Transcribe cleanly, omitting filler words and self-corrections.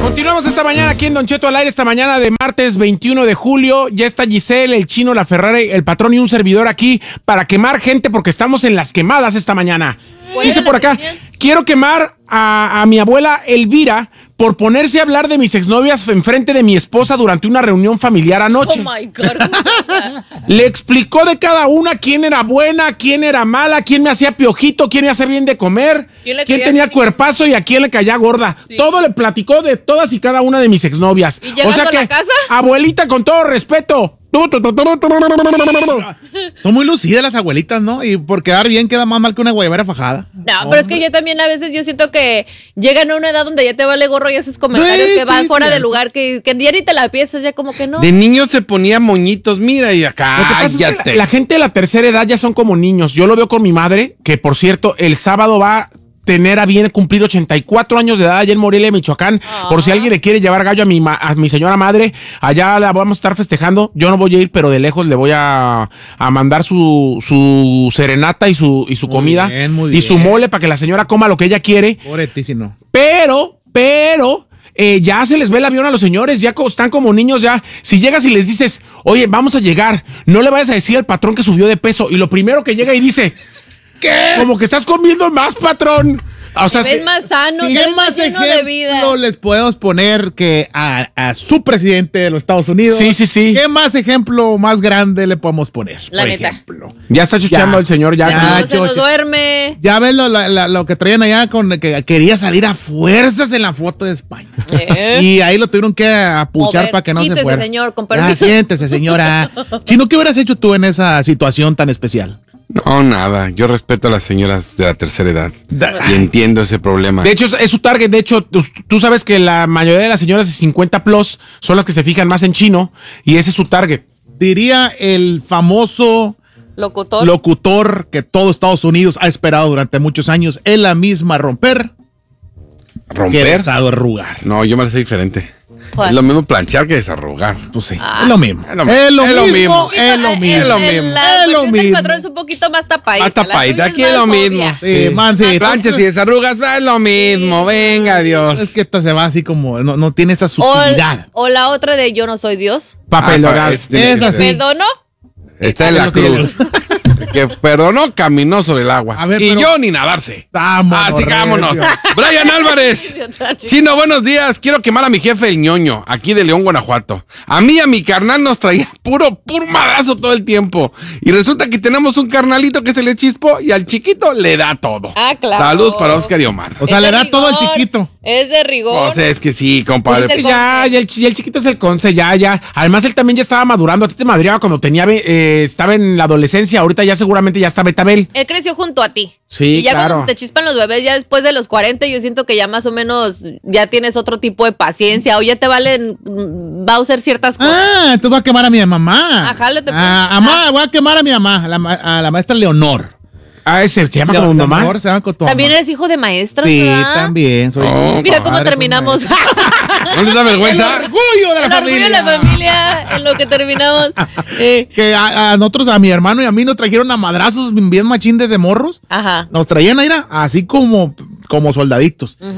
Continuamos esta mañana aquí en Don Cheto al aire, esta mañana de martes 21 de julio. Ya está Giselle, el Chino, la Ferrari, el patrón y un servidor aquí para quemar gente porque estamos en las quemadas esta mañana. Dice por acá, quiero quemar a mi abuela Elvira por ponerse a hablar de mis exnovias enfrente de mi esposa durante una reunión familiar anoche. Oh my God. Le explicó de cada una quién era buena, quién era mala, quién me hacía piojito, quién me hacía bien de comer, quién tenía cuerpazo y a quién le caía gorda. Sí. Todo le platicó de todas y cada una de mis exnovias. ¿Y llegando a la casa? Abuelita, con todo respeto. Son muy lucidas las abuelitas, ¿no? Y por quedar bien queda más mal que una guayabera fajada. No, pero es que yo también a veces yo siento que llegan a una edad donde ya te vale gorro y haces comentarios que van fuera de lugar, que ya ni te la piensas, ya como que no. De niños se ponía moñitos, mira, y acá. Lo que pasa es que la gente de la tercera edad ya son como niños. Yo lo veo con mi madre, que por cierto, el sábado va a tener a bien cumplir 84 años de edad allá en Morelia, Michoacán. Por si alguien le quiere llevar gallo a mi señora madre, allá la vamos a estar festejando. Yo no voy a ir, pero de lejos le voy a mandar su serenata y su comida muy bien. Y su mole para que la señora coma lo que ella quiere. Pobretísimo. Pero ya se les ve el avión a los señores, ya están como niños ya. Si llegas y les dices, oye, vamos a llegar, no le vayas a decir al patrón que subió de peso. Y lo primero que llega y dice, ¿qué? Como que estás comiendo más, patrón. O sea, es más sano, ¿qué más lleno de vida les podemos poner que a su presidente de los Estados Unidos? Sí. ¿Qué más ejemplo más grande le podemos poner? La neta. Ejemplo? Ya está chucheando el señor, ya se nos duerme. Ya ves lo que traían allá con que quería salir a fuerzas en la foto de España. Y ahí lo tuvieron que apuchar para que no se fuera. Señor, con permiso. Siéntese, señora. Chino, ¿qué hubieras hecho tú en esa situación tan especial? No, nada. Yo respeto a las señoras de la tercera edad. Y entiendo ese problema. De hecho, es su target. De hecho, tú sabes que la mayoría de las señoras de 50 plus son las que se fijan más en Chino. Y ese es su target. Diría el famoso locutor que todo Estados Unidos ha esperado durante muchos años. Es la misma romper. Que desarrugar. No, yo me la sé diferente. Es lo mismo planchar que desarrugar. Pues sí, es lo mismo. Es lo mismo. El patrón es un poquito más tapadita. Más tapadita, aquí es lo mismo. Planchas y desarrugas, es lo mismo. Venga, Dios. Es que esta se va así como, no tiene esa sutilidad. O la otra de yo no soy Dios. Papel es así. ¿Perdono? Está en la cruz. Que perdonó, caminó sobre el agua. Y yo ni nadarse. Así que vámonos. Brian Álvarez. Chino, buenos días. Quiero quemar a mi jefe, el ñoño, aquí de León, Guanajuato. A mí y a mi carnal nos traía puro madrazo todo el tiempo. Y resulta que tenemos un carnalito que se le chispó y al chiquito le da todo. Claro. Saludos para Oscar y Omar. O sea, le da todo al chiquito. Es de rigor. O sea, es que sí, compadre. Pues el chiquito es el conce, ya. Además, él también ya estaba madurando. A ti te madreaba cuando estaba en la adolescencia. Ahorita ya seguramente ya está Betabel. Él creció junto a ti. Sí, y ya claro. cuando se te chispan los bebés, ya después de los 40, yo siento que ya más o menos ya tienes otro tipo de paciencia. O ya te valen Bowser ciertas cosas. Entonces voy a quemar a mi mamá. Jálate. Mamá, voy a quemar a mi mamá, a la maestra Leonor. ¿Se llama como mamá? Se llama con tu mamá. También eres hijo de maestros, Sí, ¿verdad? también. Mira cómo terminamos. ¿No les da vergüenza? El orgullo de la familia. El orgullo de la familia en lo que terminamos. Que a nosotros, a mi hermano y a mí nos trajeron a madrazos bien machín desde morros. Ajá. Nos traían así como soldaditos.